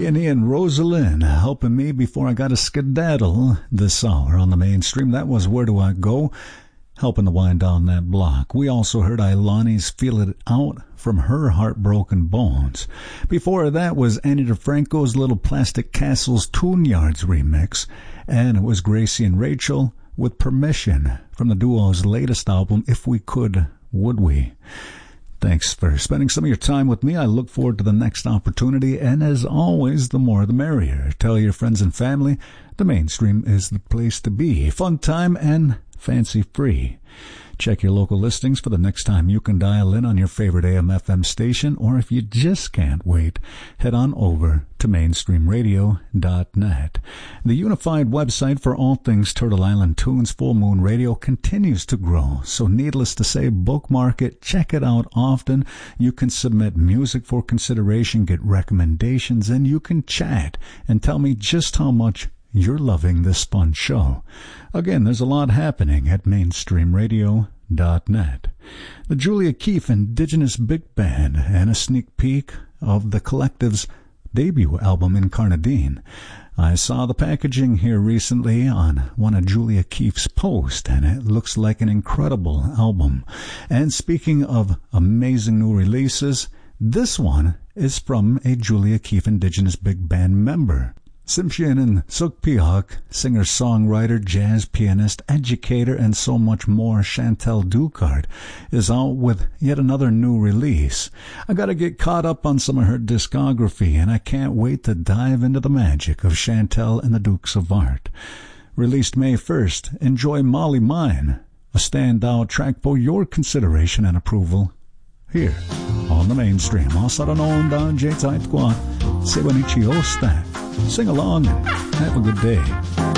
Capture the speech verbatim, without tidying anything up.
Peony and Rosalind helping me before I got a skedaddle this hour on the mainstream. That was Where Do I Go, helping to wind down that block. We also heard Ilani's Feel It Out from her Heartbroken Bones. Before that was Annie DeFranco's Little Plastic Castles Tune Yards remix, and it was Gracie and Rachel with Permission from the duo's latest album, If We Could, Would We? Thanks for spending some of your time with me. I look forward to the next opportunity, and as always, the more the merrier. Tell your friends and family the mainstream is the place to be. Fun time and fancy-free. Check your local listings for the next time you can dial in on your favorite A M F M station, or if you just can't wait, head on over to mainstream radio dot net. The unified website for all things Turtle Island Tunes Full Moon Radio continues to grow, so needless to say, bookmark it, check it out often. You can submit music for consideration, get recommendations, and you can chat and tell me just how much you're loving this fun show. Again, there's a lot happening at mainstream radio dot net. The Julia Keefe Indigenous Big Band and a sneak peek of the collective's debut album, Incarnadine. I saw the packaging here recently on one of Julia Keefe's posts, and it looks like an incredible album. And speaking of amazing new releases, this one is from a Julia Keefe Indigenous Big Band member. Simshianen Sukpiak, singer, songwriter, jazz pianist, educator, and so much more, Chantel Ducard, is out with yet another new release. I gotta get caught up on some of her discography, and I can't wait to dive into the magic of Chantel and the Dukes of Art. Released May first, enjoy Molly Mine, a standout track for your consideration and approval here on the mainstream. Asaranon J Type Sing along and have a good day.